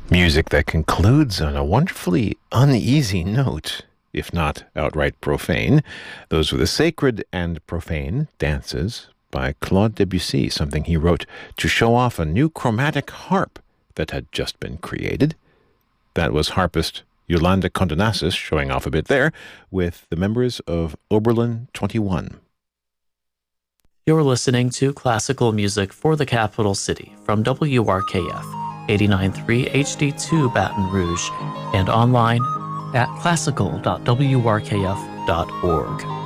Music that concludes on a wonderfully uneasy note, if not outright profane. Those were the Sacred and Profane Dances by Claude Debussy, something he wrote to show off a new chromatic harp that had just been created. That was harpist Yolanda Condonasis showing off a bit there with the members of Oberlin 21. You're listening to classical music for the capital city from WRKF 89.3 HD2 Baton Rouge and online at classical.wrkf.org.